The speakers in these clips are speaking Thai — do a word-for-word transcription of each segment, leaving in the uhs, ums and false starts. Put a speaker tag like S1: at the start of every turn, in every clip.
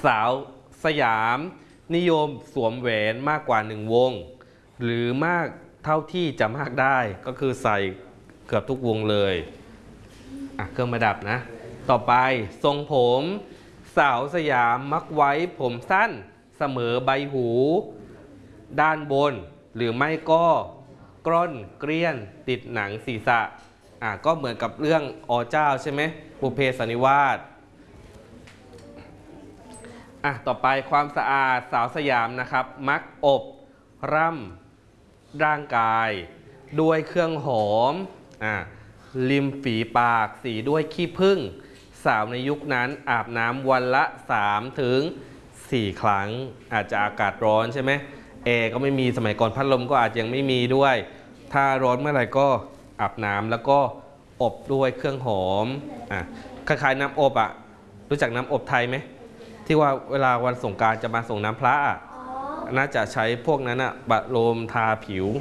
S1: สาวสยามนิยมสวมแหวนมากกว่าหนึ่งวงหรือมากเท่าที่จะมากได้ก็คือใส่เกือบทุกวงเลยอ่ะเครื่องประดับนะต่อไปทรงผมสาวสยามมักไว้ผมสั้นเสมอใบหูด้านบนหรือไม่ก็กล้อนเกลี้ยนติดหนังศีรษะอ่ะก็เหมือนกับเรื่องอเจ้าใช่ไหมบุพเพสันนิวาสอ่ะต่อไปความสะอาดสาวสยามนะครับมักอบร่ำร่างกายด้วยเครื่องหอมอ่ะริมฝีปากสีด้วยขี้ผึ้งสาวในยุคนั้นอาบน้ำวันละสามถึงสี่ครั้งอาจจะอากาศร้อนใช่ไหมแอร์ก็ไม่มีสมัยก่อนพัดลมก็อาจจะยังไม่มีด้วยถ้าร้อนเมื่อไหร่ก็อาบน้ำแล้วก็อบด้วยเครื่องหอมอ่ะคล้ายๆน้ำอบอ่ะรู้จักน้ำอบไทยไหมที่ว่าเวลาวันสงกรานต์จะมาส่งน้ำพระอ่ะน่าจะใช้พวกนั้นอ่ะบะโลมทาผิว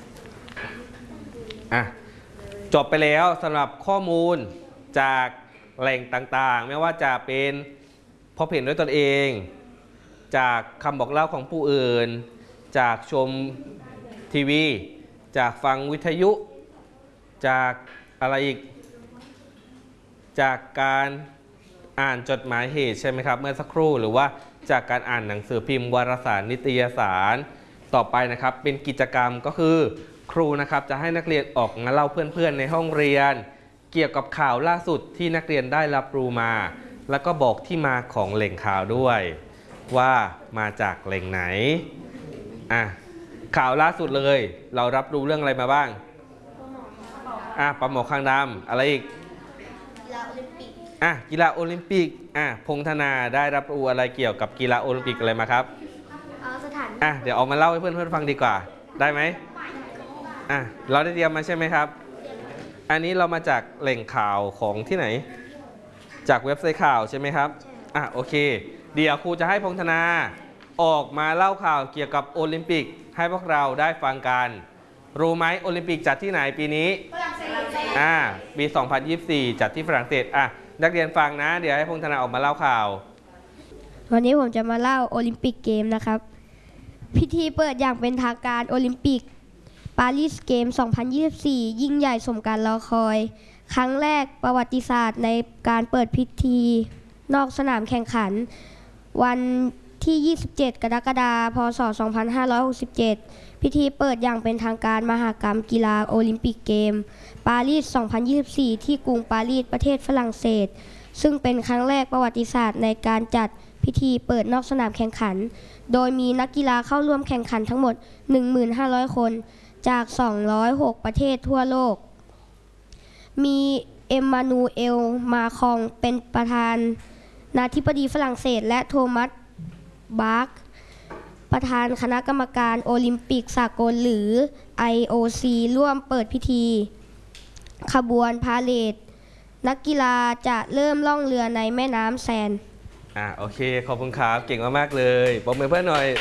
S1: อ่ะจบไปแล้วสำหรับข้อมูลจากแหล่งต่างๆไม่ว่าจะเป็นพบเห็นด้วยตนเองจากคำบอกเล่าของผู้อื่นจากชมทีวีจากฟังวิทยุจากอะไรอีกจากการอ่านจดหมายเหตุใช่ไหมครับเมื่อสักครู่หรือว่าจากการอ่านหนังสือพิมพ์วารสารนิตยสารต่อไปนะครับเป็นกิจกรรมก็คือครูนะครับจะให้นักเรียนออกมาเล่าเพื่อนๆในห้องเรียนเกี่ยวกับข่าวล่าสุดที่นักเรียนได้รับรู้มาแล้วก็บอกที่มาของแหล่งข่าวด้วยว่ามาจากแหล่งไหนอ่ะข่าวล่าสุดเลยเรารับรู้เรื่องอะไรมาบ้างอ่ะปลาหมอคางดำอะไรอีกกีฬาโอลิมปิกอ่ะกีฬาโอลิมปิกอ่ะพงธนาได้รับรู้อะไรเกี่ยวกับกีฬาโอลิมปิกอะไรมาครับสถานอ่ะเดี๋ยวออกมาเล่าให้เพื่อนๆฟังดีกว่าได้ไหมอ่ะเราได้เตรียมมาใช่ไหมครับอันนี้เรามาจากแหล่งข่าวของที่ไหนจากเว็บไซต์ข่าวใช่ไหมครับอ่ะโอเคเดี๋ยวครูจะให้พงธนาออกมาเล่าข่าวเกี่ยวกับโอลิมปิกให้พวกเราได้ฟังกันรู้ไหมโอลิมปิกจัดที่ไหนปีนี้ฝรั่งเศสอ่าปีสองพันยี่สิบสี่จัดที่ฝรั่งเศสอ่ะนักเรียนฟังนะเดี๋ยวให้พงธนาออกมาเล่าข่าว
S2: วันนี้ผมจะมาเล่าโอลิมปิกเกมนะครับพิธีเปิดอย่างเป็นทางการโอลิมปิกปารีสเกมสองพันยี่สิบสี่ยิ่งใหญ่สมการรอคอยครั้งแรกประวัติศาสตร์ในการเปิดพิธีนอกสนามแข่งขันวันที่ยี่สิบเจ็ดกรกฎาคมพ.ศ. สองพันห้าร้อยหกสิบเจ็ดพิธีเปิดอย่างเป็นทางการมหกรรมกีฬาโอลิมปิกเกมปารีสสองพันยี่สิบสี่ที่กรุงปารีสประเทศฝรั่งเศสซึ่งเป็นครั้งแรกประวัติศาสตร์ในการจัดพิธีเปิดนอกสนามแข่งขันโดยมีนักกีฬาเข้าร่วมแข่งขันทั้งหมด หนึ่งพันห้าร้อย คนจากสองร้อยหกประเทศทั่วโลกมีเอ็มมานูเอลมาคองเป็นประธานาธิบดีฝรั่งเศสและโทมัสบาร์กประธานคณะกรรมการโอลิมปิกสากลหรือ ไอ โอ ซี ร่วมเปิดพิธีขบวนพาเหรดนักกีฬาจะเริ่มล่องเรือในแม่น้ำแซน
S1: อ่ะโอเคขอบคุณครับเก่งมากๆเลยปรบมือเพื่อนหน่อย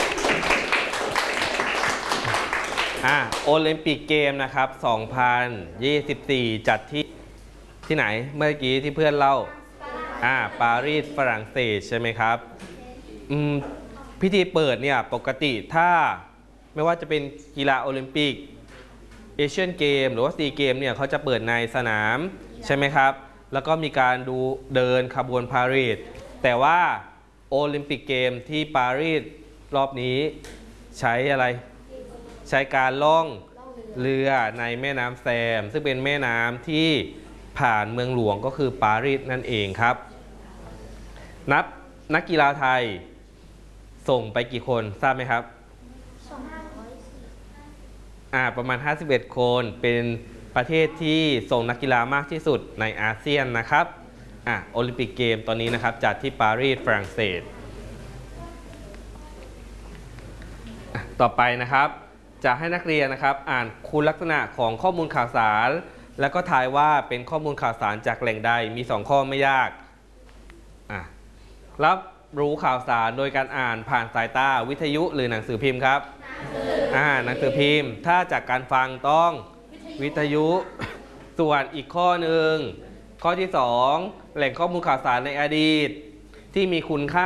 S1: อ่ะโอลิมปิกเกมนะครับสองพันยี่สิบสี่จัดที่ที่ไหนเมื่อกี้ที่เพื่อนเล่าอ่าปารีสฝรั่งเศสใช่ไหมครับอืมพิธีเปิดเนี่ยปกติถ้าไม่ว่าจะเป็นกีฬาโอลิมปิกเอเชียนเกมหรือว่าซีเกมเนี่ยเขาจะเปิดในสนามใช่ไหมครับแล้วก็มีการดูเดินขบวนพาเหรดแต่ว่าโอลิมปิกเกมที่ปารีสรอบนี้ใช้อะไรใช้การล่องเรือในแม่น้ำแซมซึ่งเป็นแม่น้ำที่ผ่านเมืองหลวงก็คือปารีสนั่นเองครับนับนักกีฬาไทยส่งไปกี่คนทราบไหมครับอ่าประมาณห้าสิบเอ็ดคนเป็นประเทศที่ส่งนักกีฬามากที่สุดในอาเซียนนะครับอ่ะโอลิมปิกเกมตอนนี้นะครับจัดที่ปารีสฝรั่งเศสต่อไปนะครับจะให้นักเรียนนะครับอ่านคุณลักษณะของข้อมูลข่าวสารแล้วก็ทายว่าเป็นข้อมูลข่าวสารจากแหล่งใดมีสองข้อไม่ยากอ่ะรับรู้ข่าวสารโดยการอ่านผ่านสายตาวิทยุหรือหนังสือพิมพ์ครับอ่าหนังสือพิมพ์ถ้าจากการฟังต้องวิทยุส่วนอีกข้อหนึ่งข้อที่สองแหล่งข้อมูลข่าวสารในอดีตที่มีคุณค่า